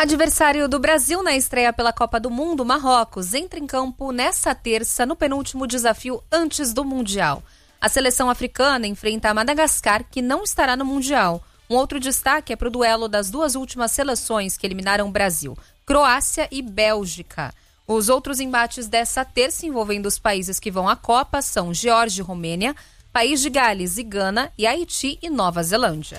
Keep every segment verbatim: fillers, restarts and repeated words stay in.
Adversário do Brasil na estreia pela Copa do Mundo, Marrocos, entra em campo nesta terça no penúltimo desafio antes do Mundial. A seleção africana enfrenta a Madagascar, que não estará no Mundial. Um outro destaque é para o duelo das duas últimas seleções que eliminaram o Brasil, Croácia e Bélgica. Os outros embates dessa terça envolvendo os países que vão à Copa são Geórgia e Romênia, País de Gales e Gana e Haiti e Nova Zelândia.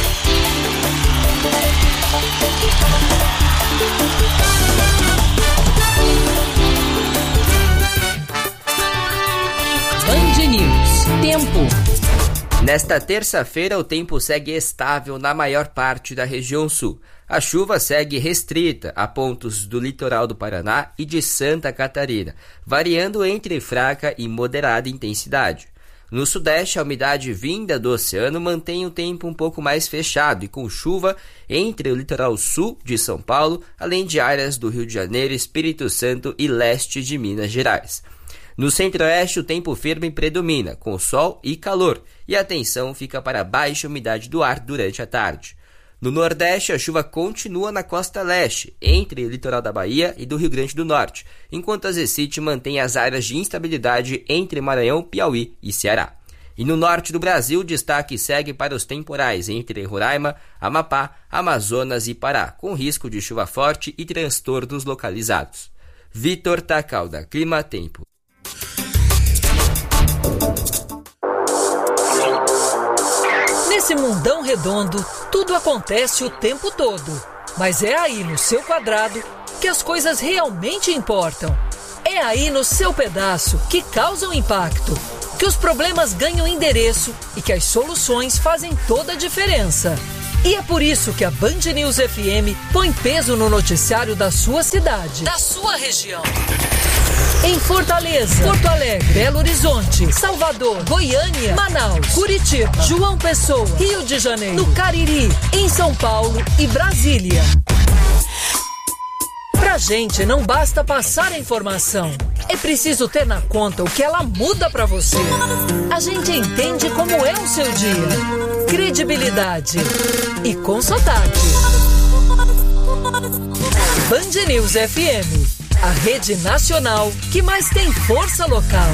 Band News. Tempo. Nesta terça-feira, o tempo segue estável na maior parte da região sul. A chuva segue restrita a pontos do litoral do Paraná e de Santa Catarina, variando entre fraca e moderada intensidade. No sudeste, a umidade vinda do oceano mantém o tempo um pouco mais fechado e com chuva entre o litoral sul de São Paulo, além de áreas do Rio de Janeiro, Espírito Santo e leste de Minas Gerais. No centro-oeste, o tempo firme predomina, com sol e calor, e a atenção fica para a baixa umidade do ar durante a tarde. No nordeste, a chuva continua na costa leste, entre o litoral da Bahia e do Rio Grande do Norte, enquanto a Zecite mantém as áreas de instabilidade entre Maranhão, Piauí e Ceará. E no norte do Brasil, o destaque segue para os temporais entre Roraima, Amapá, Amazonas e Pará, com risco de chuva forte e transtornos localizados. Vitor Tacalda, Clima Tempo. Nesse mundão redondo, tudo acontece o tempo todo. Mas é aí no seu quadrado que as coisas realmente importam. É aí no seu pedaço que causam impacto, que os problemas ganham endereço e que as soluções fazem toda a diferença. E é por isso que a Band News F M põe peso no noticiário da sua cidade, da sua região. Em Fortaleza, Porto Alegre, Belo Horizonte, Salvador, Goiânia, Manaus, Curitiba, João Pessoa, Rio de Janeiro, no Cariri, em São Paulo e Brasília. Pra gente não basta passar a informação, é preciso ter na conta o que ela muda pra você. A gente entende como é o seu dia. Credibilidade e com sotaque. Band News F M, a rede nacional que mais tem força local.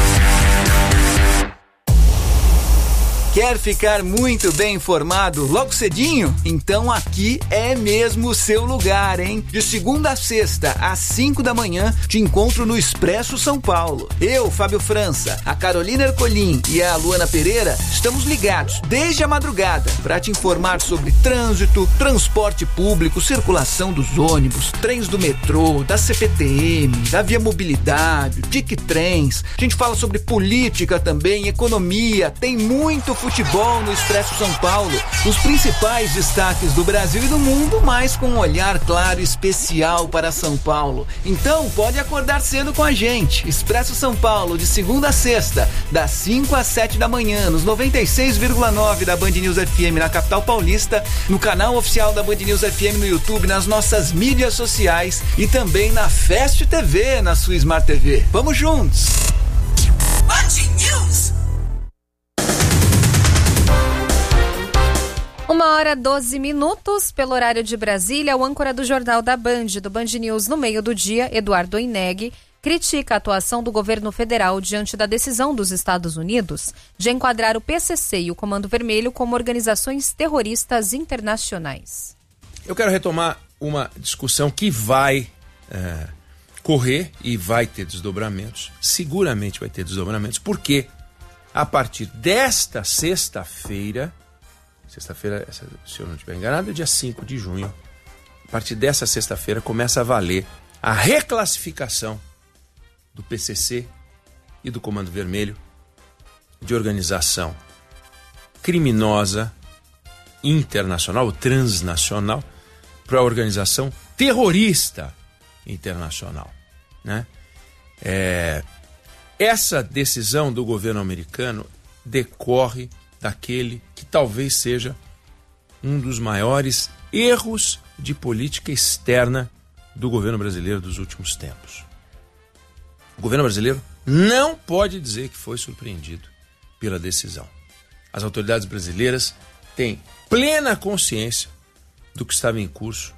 Quer ficar muito bem informado logo cedinho? Então aqui é mesmo o seu lugar, hein? De segunda a sexta, às cinco da manhã, te encontro no Expresso São Paulo. Eu, Fábio França, a Carolina Ercolim e a Luana Pereira estamos ligados desde a madrugada para te informar sobre trânsito, transporte público, circulação dos ônibus, trens do metrô, da C P T M, da Via Mobilidade, Tic Trens. A gente fala sobre política também, economia, tem muito futebol no Expresso São Paulo, os principais destaques do Brasil e do mundo, mas com um olhar claro e especial para São Paulo. Então pode acordar cedo com a gente. Expresso São Paulo, de segunda a sexta, das cinco às sete da manhã, nos noventa e seis vírgula nove da Band News F M na capital paulista, no canal oficial da Band News F M no YouTube, nas nossas mídias sociais e também na Fast T V, na sua Smart T V. Vamos juntos! Band News! Uma hora doze minutos, pelo horário de Brasília, o âncora do Jornal da Band, do Band News no meio do dia, Eduardo Oineg, critica a atuação do governo federal diante da decisão dos Estados Unidos de enquadrar o P C C e o Comando Vermelho como organizações terroristas internacionais. Eu quero retomar uma discussão que vai é, correr e vai ter desdobramentos, seguramente vai ter desdobramentos, porque a partir desta sexta-feira, Sexta-feira, se eu não estiver enganado, é dia cinco de junho. A partir dessa sexta-feira começa a valer a reclassificação do P C C e do Comando Vermelho de organização criminosa internacional, transnacional, para a organização terrorista internacional, né? É, essa decisão do governo americano decorre daquele que talvez seja um dos maiores erros de política externa do governo brasileiro dos últimos tempos. O governo brasileiro não pode dizer que foi surpreendido pela decisão. As autoridades brasileiras têm plena consciência do que estava em curso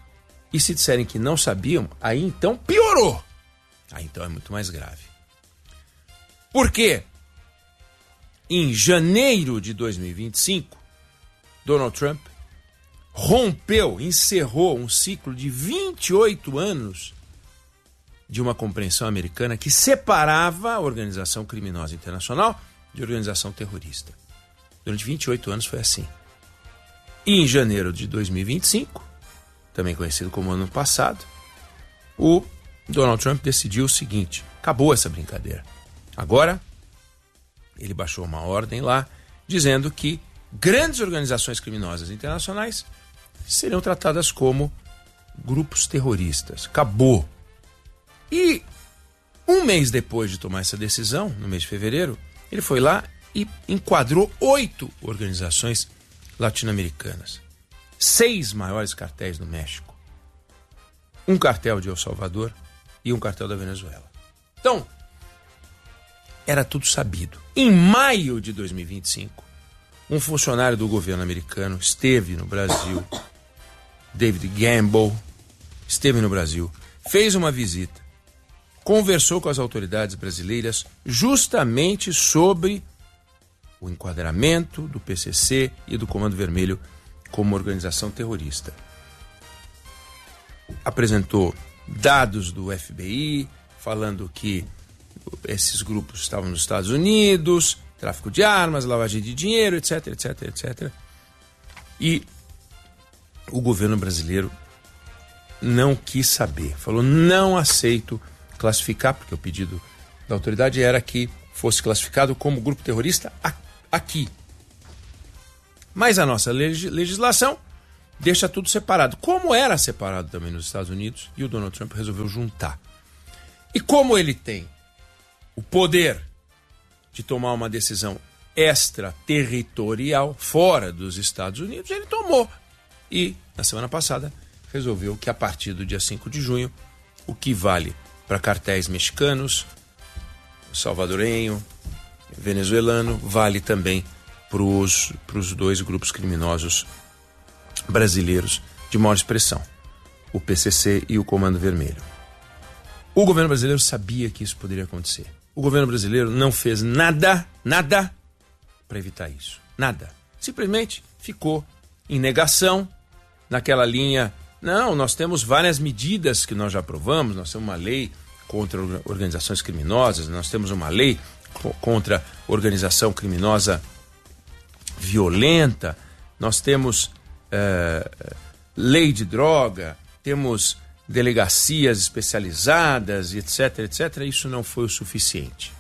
E se disserem que não sabiam, aí então piorou. Aí então é muito mais grave. Por quê? Em janeiro de dois mil e vinte e cinco, Donald Trump rompeu, encerrou um ciclo de vinte e oito anos de uma compreensão americana que separava a organização criminosa internacional de organização terrorista. Durante vinte e oito anos foi assim. E em janeiro de dois mil e vinte e cinco, também conhecido como ano passado, o Donald Trump decidiu o seguinte: acabou essa brincadeira. Agora, ele baixou uma ordem lá, dizendo que grandes organizações criminosas internacionais seriam tratadas como grupos terroristas. Acabou. E um mês depois de tomar essa decisão, no mês de fevereiro, ele foi lá e enquadrou oito organizações latino-americanas. Seis maiores cartéis no México. Um cartel de El Salvador e um cartel da Venezuela. Então, era tudo sabido. Em maio de dois mil e vinte e cinco, um funcionário do governo americano esteve no Brasil, David Gamble, esteve no Brasil, fez uma visita, conversou com as autoridades brasileiras justamente sobre o enquadramento do P C C e do Comando Vermelho como organização terrorista. Apresentou dados do F B I, falando que esses grupos estavam nos Estados Unidos, tráfico de armas, lavagem de dinheiro, etc, etc, etcétera. E o governo brasileiro não quis saber. Falou, não aceito classificar, porque o pedido da autoridade era que fosse classificado como grupo terrorista aqui. Mas a nossa legislação deixa tudo separado, como era separado também nos Estados Unidos, e o Donald Trump resolveu juntar. E como ele tem o poder de tomar uma decisão extraterritorial fora dos Estados Unidos, ele tomou. E, na semana passada, resolveu que a partir do dia cinco de junho, o que vale para cartéis mexicanos, salvadorenho, venezuelano, vale também para os dois grupos criminosos brasileiros de maior expressão, o P C C e o Comando Vermelho. O governo brasileiro sabia que isso poderia acontecer. O governo brasileiro não fez nada, nada para evitar isso. Nada. Simplesmente ficou em negação, naquela linha, não, nós temos várias medidas que nós já aprovamos, nós temos uma lei contra organizações criminosas, nós temos uma lei contra organização criminosa violenta, nós temos é, lei de droga, temos delegacias especializadas, etc, etcétera. Isso não foi o suficiente.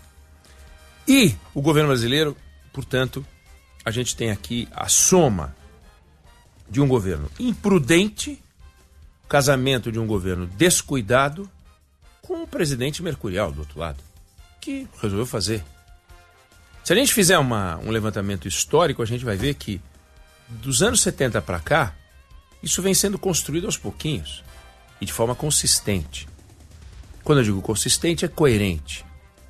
E o governo brasileiro, portanto, a gente tem aqui a soma de um governo imprudente, casamento de um governo descuidado, com o presidente mercurial do outro lado, que resolveu fazer. Se a gente fizer uma, um levantamento histórico, a gente vai ver que dos anos setenta para cá, isso vem sendo construído aos pouquinhos e de forma consistente. Quando eu digo consistente, é coerente.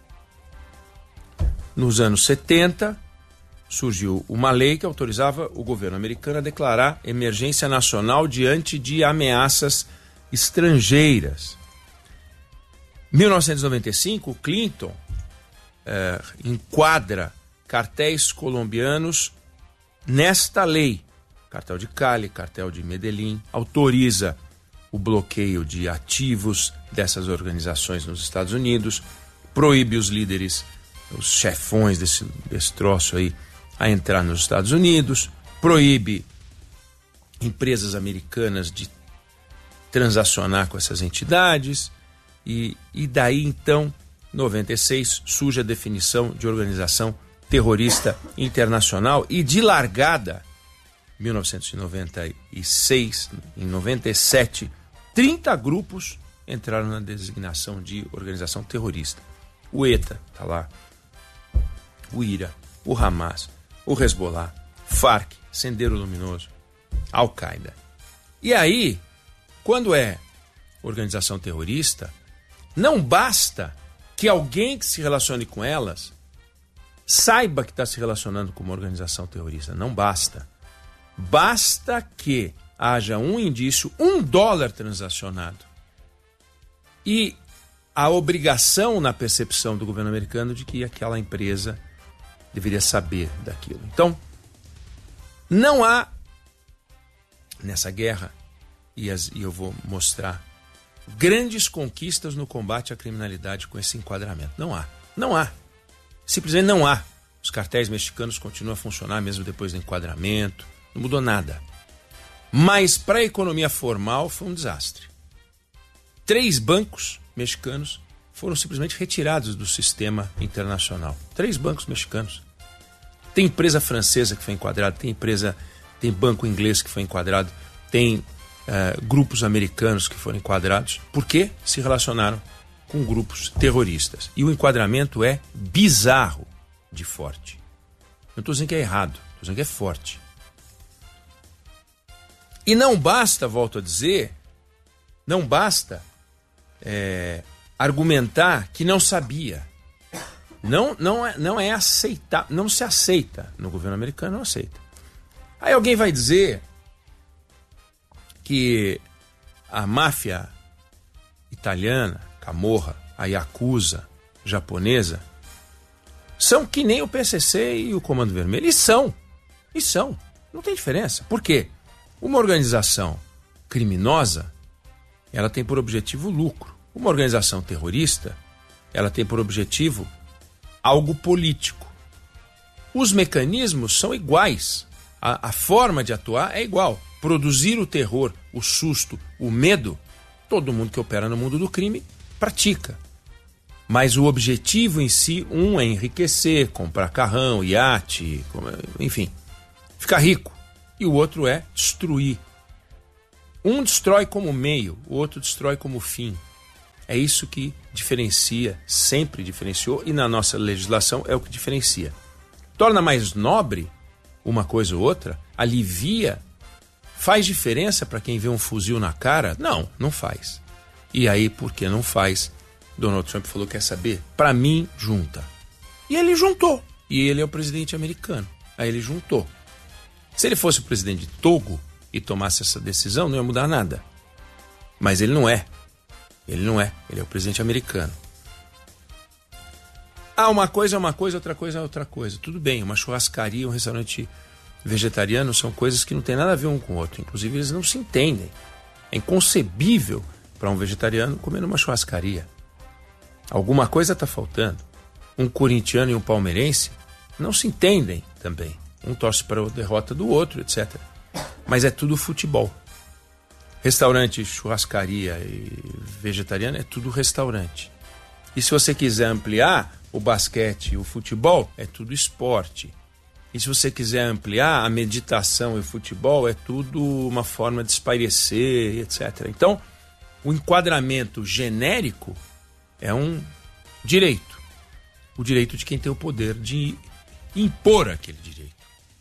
Nos anos setenta, surgiu uma lei que autorizava o governo americano a declarar emergência nacional diante de ameaças estrangeiras. Em mil novecentos e noventa e cinco, Clinton eh, enquadra cartéis colombianos nesta lei. Cartel de Cali, cartel de Medellín, autoriza o bloqueio de ativos dessas organizações nos Estados Unidos, proíbe os líderes, os chefões desse, desse troço aí, a entrar nos Estados Unidos, proíbe empresas americanas de transacionar com essas entidades, e, e daí então, em noventa e seis, surge a definição de organização terrorista internacional, e de largada, em mil novecentos e noventa e seis, em noventa e sete, trinta grupos entraram na designação de organização terrorista. O ETA está lá, o IRA, o Hamas, o Hezbollah, Farc, Sendero Luminoso, Al-Qaeda. E aí, quando é organização terrorista, não basta que alguém que se relacione com elas saiba que está se relacionando com uma organização terrorista. Não basta. Basta que haja um indício, um dólar transacionado. E a obrigação na percepção do governo americano de que aquela empresa deveria saber daquilo. Então, não há nessa guerra, e, as, e eu vou mostrar, grandes conquistas no combate à criminalidade com esse enquadramento. Não há. Não há. Simplesmente não há. Os cartéis mexicanos continuam a funcionar mesmo depois do enquadramento. Não mudou nada. Mas para a economia formal foi um desastre. Três bancos mexicanos foram simplesmente retirados do sistema internacional. Três bancos mexicanos. Tem empresa francesa que foi enquadrada, tem empresa, tem banco inglês que foi enquadrado, tem uh, grupos americanos que foram enquadrados, porque se relacionaram com grupos terroristas. E o enquadramento é bizarro de forte. Não estou dizendo que é errado, estou dizendo que é forte. E não basta, volto a dizer, não basta é, argumentar que não sabia. Não, não, é, não é aceitar, não se aceita. No governo americano não aceita. Aí alguém vai dizer que a máfia italiana, Camorra, a Yakuza japonesa, são que nem o P C C e o Comando Vermelho. E são. E são. Não tem diferença. Por quê? Uma organização criminosa, ela tem por objetivo lucro. Uma organização terrorista, ela tem por objetivo algo político. Os mecanismos são iguais. A, a forma de atuar é igual. Produzir o terror, o susto, o medo, todo mundo que opera no mundo do crime pratica. Mas o objetivo em si, um é enriquecer, comprar carrão, iate, enfim, ficar rico. E o outro é destruir. Um destrói como meio, o outro destrói como fim. É isso que diferencia, sempre diferenciou, e na nossa legislação é o que diferencia. Torna mais nobre uma coisa ou outra, alivia, faz diferença para quem vê um fuzil na cara? Não, não faz. E aí, por que não faz? Donald Trump falou, quer saber? Para mim, junta. E ele juntou. E ele é o presidente americano. Aí ele juntou. Se ele fosse o presidente de Togo e tomasse essa decisão, não ia mudar nada. Mas ele não é. Ele não é. Ele é o presidente americano. Ah, uma coisa é uma coisa, outra coisa é outra coisa. Tudo bem, uma churrascaria, um restaurante vegetariano são coisas que não tem nada a ver um com o outro. Inclusive, eles não se entendem. É inconcebível para um vegetariano comer numa churrascaria. Alguma coisa está faltando. Um corintiano e um palmeirense não se entendem também. Um torce para a derrota do outro, etcétera. Mas é tudo futebol. Restaurante, churrascaria e vegetariano é tudo restaurante. E se você quiser ampliar o basquete e o futebol, é tudo esporte. E se você quiser ampliar a meditação e o futebol, é tudo uma forma de espairecer, etcétera. Então, o enquadramento genérico é um direito. O direito de quem tem o poder de impor aquele direito.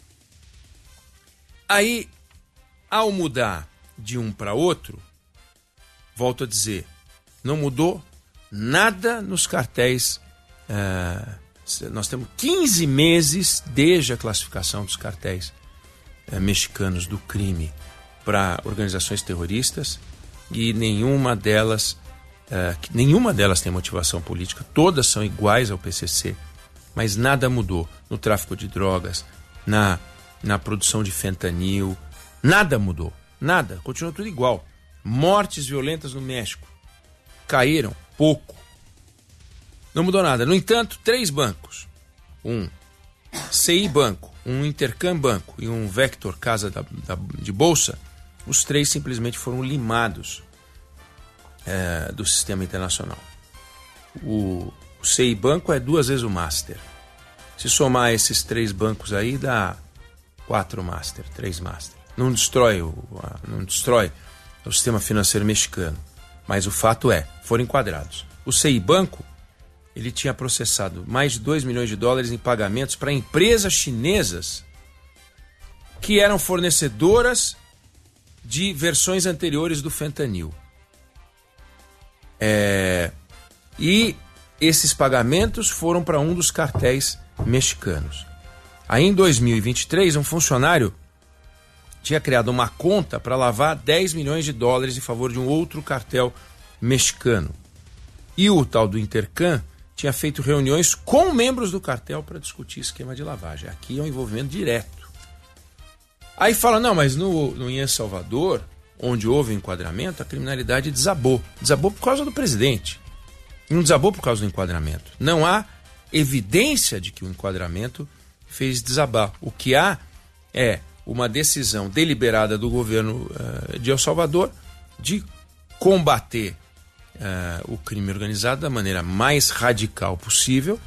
Aí, ao mudar de um para outro, volto a dizer, não mudou nada nos cartéis. Uh, nós temos quinze meses desde a classificação dos cartéis uh, mexicanos do crime para organizações terroristas e nenhuma delas, uh, nenhuma delas tem motivação política, todas são iguais ao P C C, mas nada mudou no tráfico de drogas, na, na produção de fentanil, nada mudou. Nada, continua tudo igual. Mortes violentas no México caíram pouco. Não mudou nada. No entanto, três bancos, um C I Banco, um Intercam Banco e um Vector Casa da, da, de Bolsa, os três simplesmente foram limados é, do sistema internacional. O, o C I Banco é duas vezes o Master. Se somar esses três bancos aí, dá quatro Master, três Master. Não destrói, o, não destrói o sistema financeiro mexicano. Mas o fato é, foram enquadrados. O C I Banco, ele tinha processado mais de dois milhões de dólares em pagamentos para empresas chinesas que eram fornecedoras de versões anteriores do fentanil. É, e esses pagamentos foram para um dos cartéis mexicanos. Aí em dois mil e vinte e três, um funcionário tinha criado uma conta para lavar dez milhões de dólares em favor de um outro cartel mexicano. E o tal do Intercam tinha feito reuniões com membros do cartel para discutir esquema de lavagem. Aqui é um envolvimento direto. Aí fala, não, mas no, no em El Salvador, onde houve enquadramento, a criminalidade desabou. Desabou por causa do presidente. Não desabou por causa do enquadramento. Não há evidência de que o enquadramento fez desabar. O que há é uma decisão deliberada do governo uh, de El Salvador de combater uh, o crime organizado da maneira mais radical possível,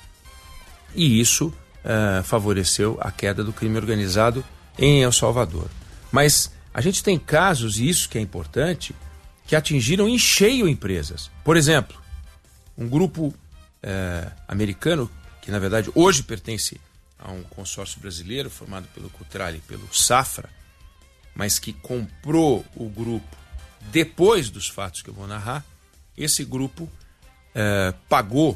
e isso uh, favoreceu a queda do crime organizado em El Salvador. Mas a gente tem casos, e isso que é importante, que atingiram em cheio empresas. Por exemplo, um grupo uh, americano, que na verdade hoje pertence a um consórcio brasileiro formado pelo Cutrale e pelo Safra, mas que comprou o grupo depois dos fatos que eu vou narrar. Esse grupo eh, pagou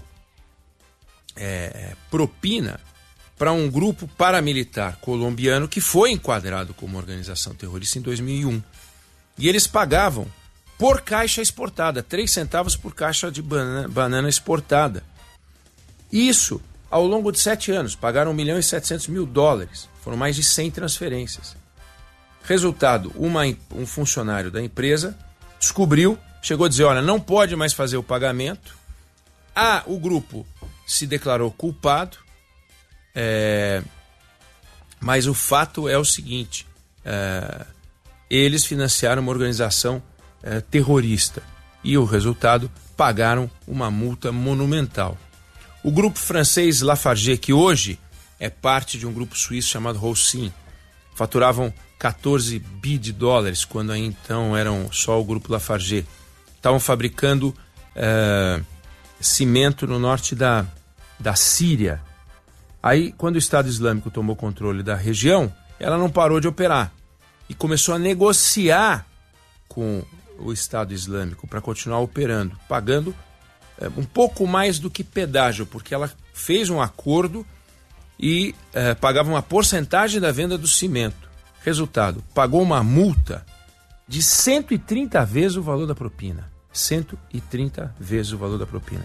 eh, propina para um grupo paramilitar colombiano que foi enquadrado como organização terrorista em dois mil e um. E eles pagavam por caixa exportada, três centavos por caixa de banana, banana exportada. Isso ao longo de sete anos, pagaram um milhão e setecentos mil dólares. Foram mais de cem transferências. Resultado, uma, um funcionário da empresa descobriu, chegou a dizer, olha, não pode mais fazer o pagamento. Ah, o grupo se declarou culpado, é, mas o fato é o seguinte, é, eles financiaram uma organização é, terrorista e o resultado, pagaram uma multa monumental. O grupo francês Lafarge, que hoje é parte de um grupo suíço chamado Holcim, faturavam catorze bi de dólares, quando aí então eram só o grupo Lafarge. Estavam fabricando uh, cimento no norte da, da Síria. Aí, quando o Estado Islâmico tomou controle da região, ela não parou de operar e começou a negociar com o Estado Islâmico para continuar operando, pagando um pouco mais do que pedágio, porque ela fez um acordo e eh, pagava uma porcentagem da venda do cimento. Resultado, pagou uma multa de cento e trinta vezes o valor da propina. cento e trinta vezes o valor da propina.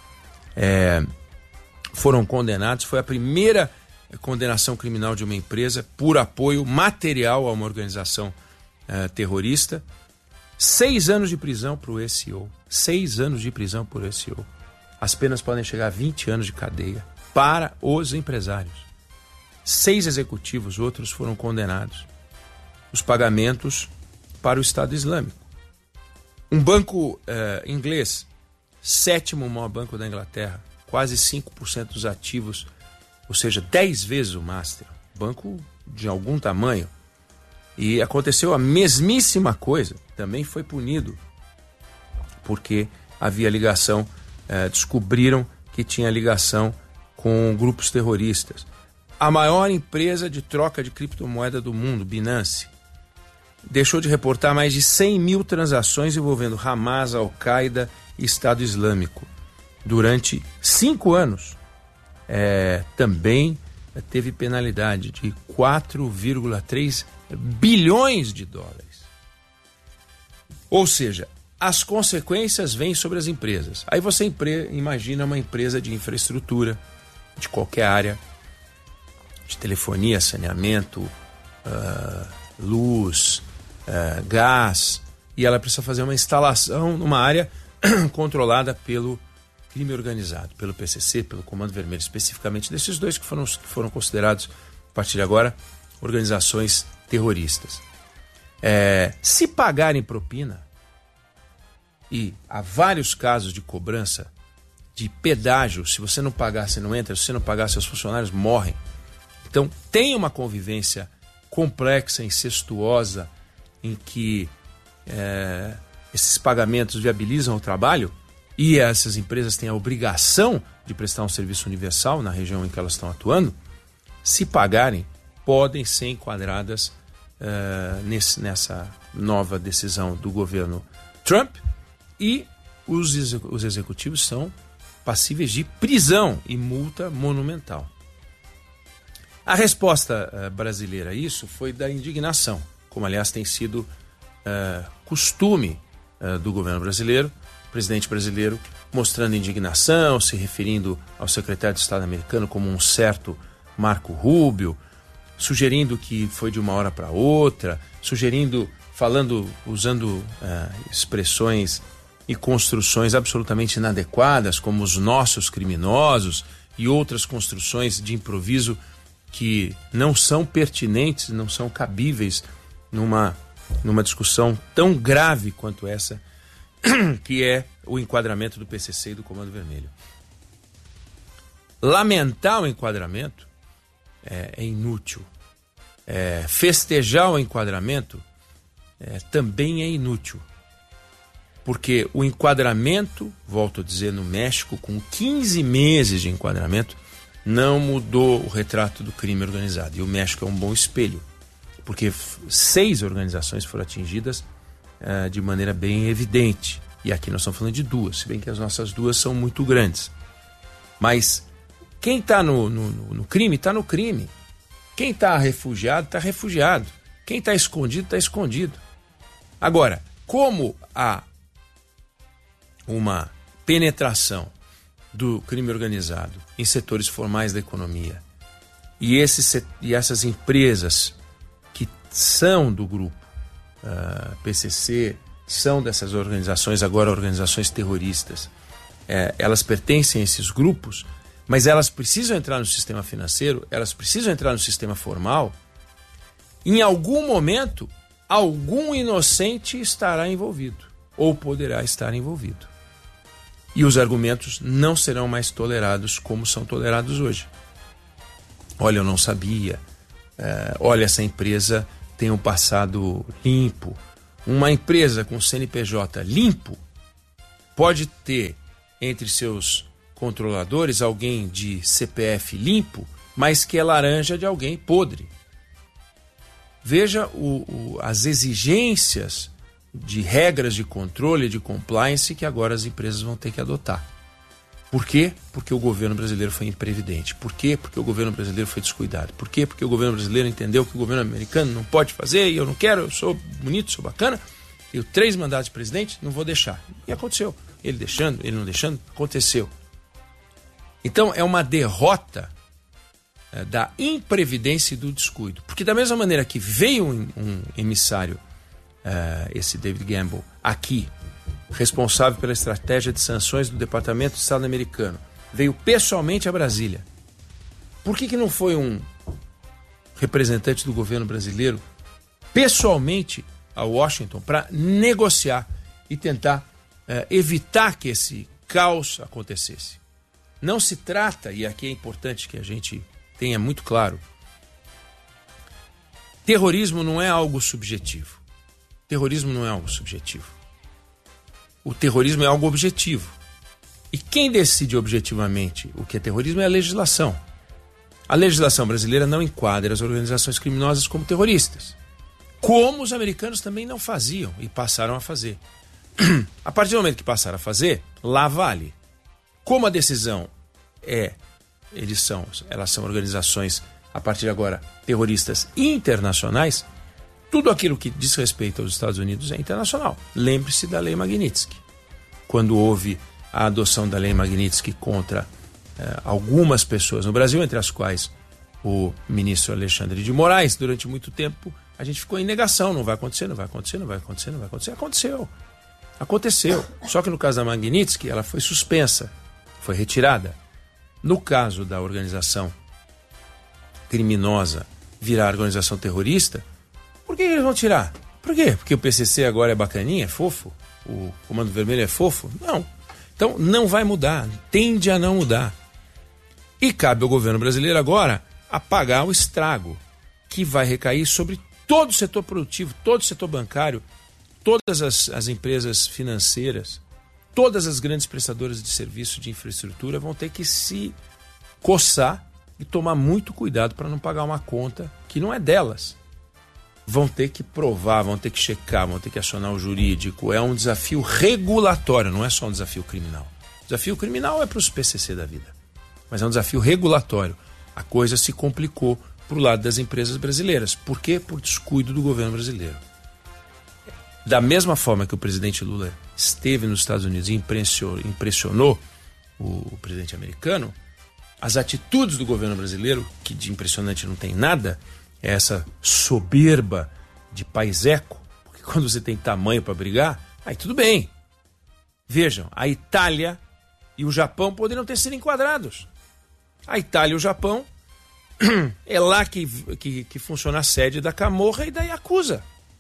É, foram condenados, foi a primeira condenação criminal de uma empresa por apoio material a uma organização eh, terrorista. Seis anos de prisão para o S E O. Seis anos de prisão por S E O. As penas podem chegar a vinte anos de cadeia para os empresários. Seis executivos, outros foram condenados. Os pagamentos para o Estado Islâmico. Um banco eh, inglês, sétimo maior banco da Inglaterra, quase cinco por cento dos ativos, ou seja, dez vezes o master. Banco de algum tamanho. E aconteceu a mesmíssima coisa, também foi punido, porque havia ligação, eh, descobriram que tinha ligação com grupos terroristas. A maior empresa de troca de criptomoeda do mundo, Binance, deixou de reportar mais de cem mil transações envolvendo Hamas, Al-Qaeda e Estado Islâmico. Durante cinco anos, eh, também teve penalidade de quatro vírgula três bilhões de dólares. Ou seja, as consequências vêm sobre as empresas. Aí você impre- imagina uma empresa de infraestrutura, de qualquer área, de telefonia, saneamento, uh, luz, uh, gás, e ela precisa fazer uma instalação numa área controlada pelo crime organizado, pelo P C C, pelo Comando Vermelho, especificamente desses dois que foram, que foram considerados, a partir de agora, organizações terroristas. É, se pagarem propina, e há vários casos de cobrança de pedágio, se você não pagar, você não entra, se você não pagar, seus funcionários morrem. Então, tem uma convivência complexa, incestuosa, em que é, esses pagamentos viabilizam o trabalho e essas empresas têm a obrigação de prestar um serviço universal na região em que elas estão atuando. Se pagarem, podem ser enquadradas uh, nesse, nessa nova decisão do governo Trump, e os, os executivos são passíveis de prisão e multa monumental. A resposta uh, brasileira a isso foi da indignação. como aliás tem sido uh, costume uh, do governo brasileiro, o presidente brasileiro mostrando indignação, se referindo ao secretário de Estado americano como um certo Marco Rubio, sugerindo que foi de uma hora para outra, sugerindo, falando, usando uh, expressões e construções absolutamente inadequadas, como os nossos criminosos e outras construções de improviso que não são pertinentes, não são cabíveis numa, numa discussão tão grave quanto essa, que é o enquadramento do P C C e do Comando Vermelho. Lamentar o enquadramento é, é inútil. É, festejar o enquadramento é, também é inútil. Porque o enquadramento, volto a dizer, no México, com quinze meses de enquadramento, não mudou o retrato do crime organizado. E o México é um bom espelho, porque seis organizações foram atingidas uh, de maneira bem evidente. E aqui nós estamos falando de duas, se bem que as nossas duas são muito grandes. Mas quem está no, no, no crime, está no crime. Quem está refugiado, está refugiado. Quem está escondido, está escondido. Agora, como há uma penetração do crime organizado em setores formais da economia e, esses, e essas empresas que são do grupo uh, P C C, são dessas organizações, agora organizações terroristas, é, elas pertencem a esses grupos, mas elas precisam entrar no sistema financeiro, elas precisam entrar no sistema formal. Em algum momento, algum inocente estará envolvido ou poderá estar envolvido. E os argumentos não serão mais tolerados como são tolerados hoje. Olha, eu não sabia. É, olha, essa empresa tem um passado limpo. Uma empresa com C N P J limpo pode ter entre seus controladores alguém de C P F limpo, mas que é laranja de alguém podre. Veja o, o, as exigências de regras de controle, de compliance que agora as empresas vão ter que adotar. Por quê? Porque o governo brasileiro foi imprevidente. Por quê? Porque o governo brasileiro foi descuidado. Por quê? Porque o governo brasileiro entendeu que o governo americano não pode fazer e eu não quero, eu sou bonito, sou bacana, tenho três mandatos de presidente, não vou deixar. E aconteceu. Ele deixando, ele não deixando, aconteceu. Então é uma derrota é, da imprevidência e do descuido. Porque da mesma maneira que veio um, um emissário, Uh, esse David Gamble, aqui, responsável pela estratégia de sanções do Departamento de Estado americano, veio pessoalmente a Brasília. Por que que não foi um representante do governo brasileiro pessoalmente a Washington para negociar e tentar uh, evitar que esse caos acontecesse? Não se trata, e aqui é importante que a gente tenha muito claro, terrorismo não é algo subjetivo. Terrorismo não é algo subjetivo. O terrorismo é algo objetivo. E quem decide objetivamente o que é terrorismo é a legislação. A legislação brasileira não enquadra as organizações criminosas como terroristas. Como os americanos também não faziam e passaram a fazer. A partir do momento que passaram a fazer, lá vale. Como a decisão é, eles são, elas são organizações, a partir de agora, terroristas internacionais, tudo aquilo que diz respeito aos Estados Unidos é internacional. Lembre-se da Lei Magnitsky. Quando houve a adoção da Lei Magnitsky contra eh, algumas pessoas no Brasil, entre as quais o ministro Alexandre de Moraes, durante muito tempo a gente ficou em negação. Não vai acontecer, não vai acontecer, não vai acontecer, não vai acontecer. Aconteceu. Aconteceu. Só que no caso da Magnitsky, ela foi suspensa, foi retirada. No caso da organização criminosa virar organização terrorista, por que eles vão tirar? Por quê? Porque o P C C agora é bacaninha, é fofo? O Comando Vermelho é fofo? Não. Então não vai mudar, tende a não mudar. E cabe ao governo brasileiro agora apagar o estrago que vai recair sobre todo o setor produtivo, todo o setor bancário, todas as, as empresas financeiras, todas as grandes prestadoras de serviço de infraestrutura vão ter que se coçar e tomar muito cuidado para não pagar uma conta que não é delas. Vão ter que provar, vão ter que checar, vão ter que acionar o jurídico. É um desafio regulatório, não é só um desafio criminal. O desafio criminal é para os P C C da vida, mas é um desafio regulatório. A coisa se complicou para o lado das empresas brasileiras. Por quê? Por descuido do governo brasileiro. Da mesma forma que o presidente Lula esteve nos Estados Unidos e impressionou, impressionou o, o presidente americano, as atitudes do governo brasileiro, que de impressionante não tem nada, é essa soberba de paiseco, porque quando você tem tamanho para brigar, aí tudo bem. Vejam, a Itália e o Japão poderiam ter sido enquadrados. A Itália e o Japão é lá que, que, que funciona a sede da Camorra e da Yakuza.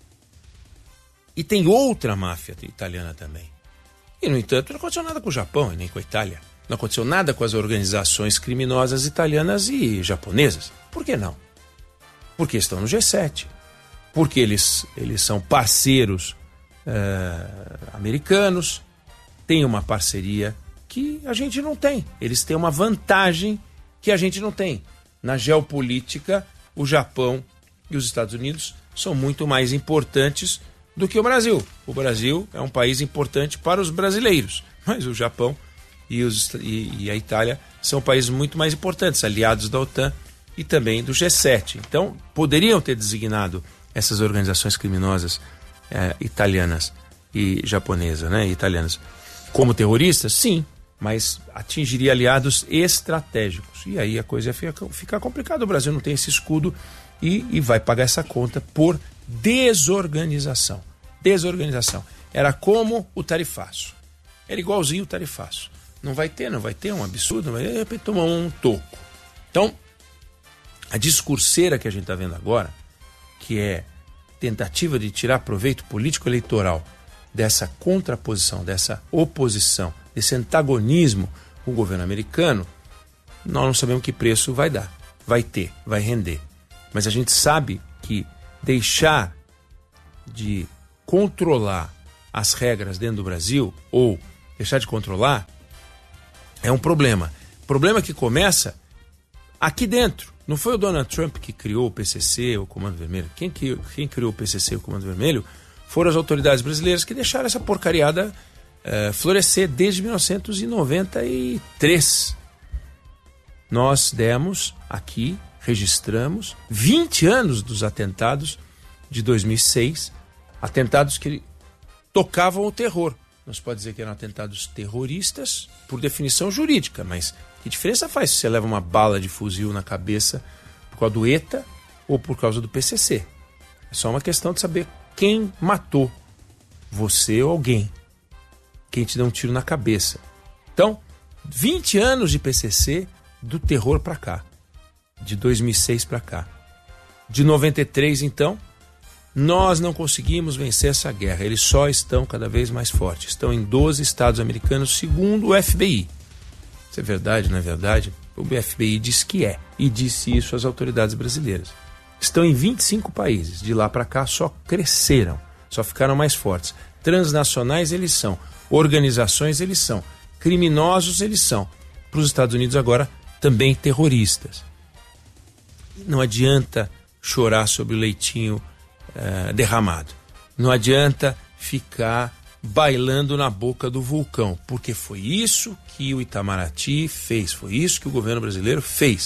E tem outra máfia italiana também. E, no entanto, não aconteceu nada com o Japão e nem com a Itália. Não aconteceu nada com as organizações criminosas italianas e japonesas. Por que não? Porque estão no G sete. Porque eles, eles são parceiros uh, americanos. Tem uma parceria que a gente não tem. Eles têm uma vantagem que a gente não tem. Na geopolítica, o Japão e os Estados Unidos são muito mais importantes do que o Brasil. O Brasil é um país importante para os brasileiros, mas o Japão e, os, e, e a Itália são países muito mais importantes, aliados da OTAN e também do G sete. Então, poderiam ter designado essas organizações criminosas eh, italianas e japonesas, né, italianas, como terroristas? Sim, mas atingiria aliados estratégicos. E aí a coisa fica, fica complicada. O Brasil não tem esse escudo e, e vai pagar essa conta por desorganização. Desorganização. Era como o tarifaço. Era igualzinho o tarifaço. Não vai ter, não vai ter, um absurdo, não vai ter, de repente tomar um toco. Então, a discurseira que a gente está vendo agora, que é tentativa de tirar proveito político-eleitoral dessa contraposição, dessa oposição, desse antagonismo com o governo americano, nós não sabemos que preço vai dar. Vai ter, vai render. Mas a gente sabe que deixar de controlar as regras dentro do Brasil, ou deixar de controlar, é um problema. Problema que começa aqui dentro. Não foi o Donald Trump que criou o P C C, o Comando Vermelho. Quem, que, quem criou o P C C, o Comando Vermelho, foram as autoridades brasileiras que deixaram essa porcariada uh, florescer desde mil novecentos e noventa e três. Nós demos aqui, registramos, vinte anos dos atentados de dois mil e seis, atentados que tocavam o terror. Não se pode dizer que eram atentados terroristas por definição jurídica, mas que diferença faz se você leva uma bala de fuzil na cabeça por causa do ETA ou por causa do P C C? É só uma questão de saber quem matou, você ou alguém, quem te deu um tiro na cabeça. Então, vinte anos de P C C do terror para cá, de dois mil e seis para cá. De noventa e três, então, nós não conseguimos vencer essa guerra. Eles só estão cada vez mais fortes. Estão em doze estados americanos, segundo o F B I. Isso é verdade, não é verdade? O F B I diz que é, e disse isso às autoridades brasileiras. Estão em vinte e cinco países. De lá para cá só cresceram, só ficaram mais fortes. Transnacionais eles são, organizações eles são, criminosos eles são. Para os Estados Unidos agora, também terroristas. Não adianta chorar sobre o leitinho uh, derramado. Não adianta ficar bailando na boca do vulcão, porque foi isso que o Itamaraty fez, foi isso que o governo brasileiro fez.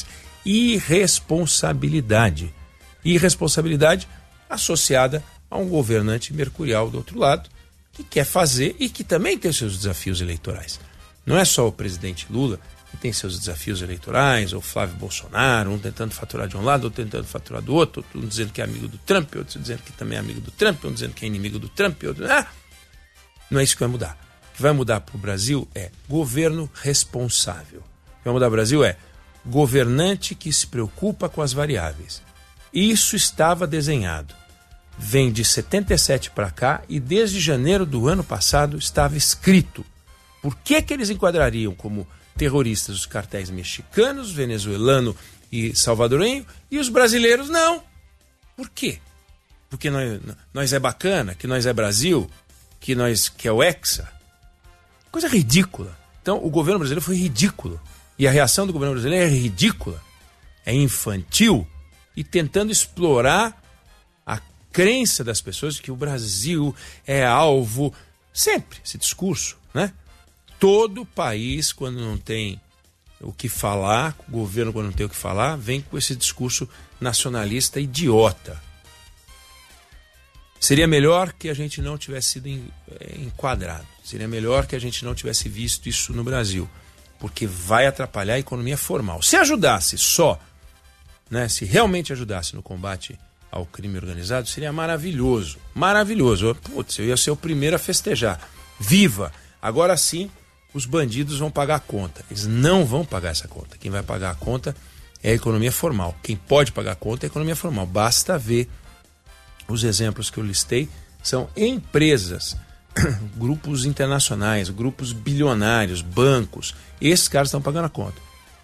Irresponsabilidade. Irresponsabilidade associada a um governante mercurial do outro lado, que quer fazer e que também tem seus desafios eleitorais. Não é só o presidente Lula que tem seus desafios eleitorais, ou Flávio Bolsonaro, um tentando faturar de um lado, outro tentando faturar do outro, um dizendo que é amigo do Trump, outro dizendo que também é amigo do Trump, um dizendo que é inimigo do Trump, outro... Ah! Não é isso que vai mudar. O que vai mudar para o Brasil é governo responsável. O que vai mudar para o Brasil é governante que se preocupa com as variáveis. Isso estava desenhado. Vem de setenta e sete para cá e desde janeiro do ano passado estava escrito. Por que que eles enquadrariam como terroristas os cartéis mexicanos, venezuelano e salvadorenho e os brasileiros não? Por quê? Porque nós, nós é bacana, que nós é Brasil, que nós que é o Hexa. Coisa ridícula. Então o governo brasileiro foi ridículo. E a reação do governo brasileiro é ridícula. É infantil e tentando explorar a crença das pessoas de que o Brasil é alvo. Sempre esse discurso, né? Todo país, quando não tem o que falar, o governo quando não tem o que falar, vem com esse discurso nacionalista idiota. Seria melhor que a gente não tivesse sido enquadrado. Seria melhor que a gente não tivesse visto isso no Brasil. Porque vai atrapalhar a economia formal. Se ajudasse só, né, se realmente ajudasse no combate ao crime organizado, seria maravilhoso. Maravilhoso. Putz, eu ia ser o primeiro a festejar. Viva! Agora sim, os bandidos vão pagar a conta. Eles não vão pagar essa conta. Quem vai pagar a conta é a economia formal. Quem pode pagar a conta é a economia formal. Basta ver os exemplos que eu listei. São empresas, grupos internacionais, grupos bilionários, bancos. Esses caras estão pagando a conta.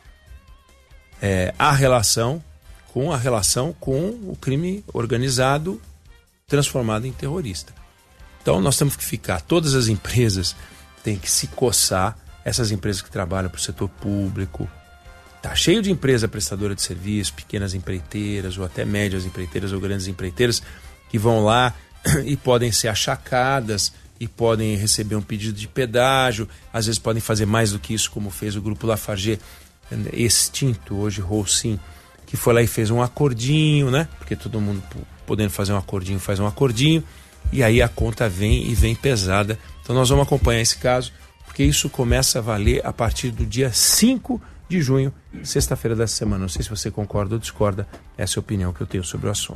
É, a relação com a relação com o crime organizado transformado em terrorista. Então nós temos que ficar, todas as empresas têm que se coçar, essas empresas que trabalham para o setor público. Tá cheio de empresa prestadora de serviço, pequenas empreiteiras ou até médias empreiteiras ou grandes empreiteiras que vão lá e podem ser achacadas e podem receber um pedido de pedágio, às vezes podem fazer mais do que isso, como fez o Grupo Lafarget, extinto hoje, Holcim, que foi lá e fez um acordinho, né? Porque todo mundo podendo fazer um acordinho faz um acordinho, e aí a conta vem e vem pesada. Então nós vamos acompanhar esse caso, porque isso começa a valer a partir do dia cinco de junho, sexta-feira dessa semana. Não sei se você concorda ou discorda, essa é a opinião que eu tenho sobre o assunto.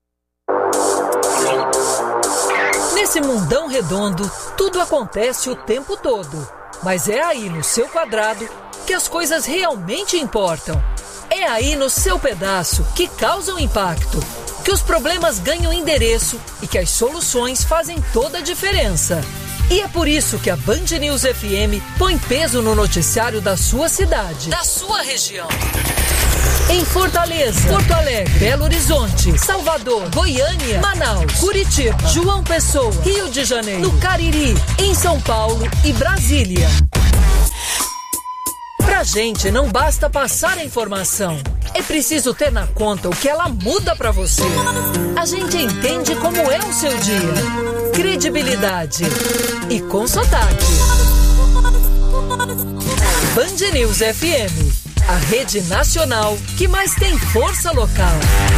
Nesse mundão redondo, tudo acontece o tempo todo. Mas é aí no seu quadrado que as coisas realmente importam. É aí no seu pedaço que causam impacto, que os problemas ganham endereço e que as soluções fazem toda a diferença. E é por isso que a Band News F M põe peso no noticiário da sua cidade, da sua região. Em Fortaleza, Porto Alegre, Belo Horizonte, Salvador, Goiânia, Manaus, Curitiba, João Pessoa, Rio de Janeiro, no Cariri, em São Paulo e Brasília. Pra gente não basta passar a informação, é preciso ter na conta o que ela muda pra você. A gente entende como é o seu dia, credibilidade e com sotaque. Band News F M, a rede nacional que mais tem força local.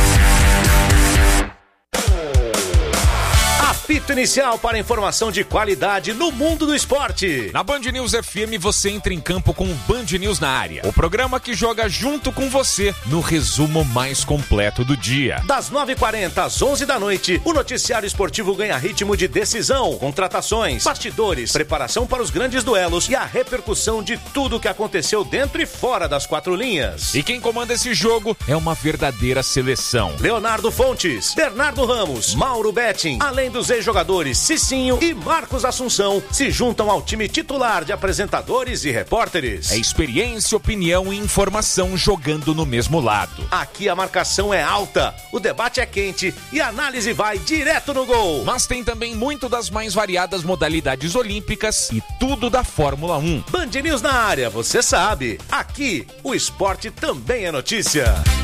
Apito inicial para informação de qualidade no mundo do esporte. Na Band News F M você entra em campo com o Band News na área. O programa que joga junto com você no resumo mais completo do dia. Das nove e quarenta às onze da noite, o noticiário esportivo ganha ritmo de decisão, contratações, bastidores, preparação para os grandes duelos e a repercussão de tudo o que aconteceu dentro e fora das quatro linhas. E quem comanda esse jogo é uma verdadeira seleção. Leonardo Fontes, Bernardo Ramos, Mauro Betting, além dos ex-jogadores Cicinho e Marcos Assunção, se juntam ao time titular de apresentadores e repórteres. É experiência, opinião e informação jogando no mesmo lado. Aqui a marcação é alta, o debate é quente e a análise vai direto no gol. Mas tem também muito das mais variadas modalidades olímpicas e tudo da Fórmula um. Band News na área, você sabe. Aqui, o esporte também é notícia.